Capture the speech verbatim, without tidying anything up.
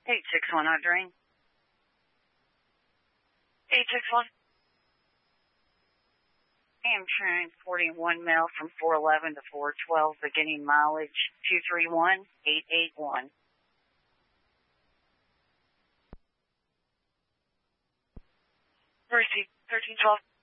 eight six one, Audrey. eight six one. Amtrak forty-one mile from four eleven to four twelve, beginning mileage two three one eight eight one. Receipt thirteen twelve.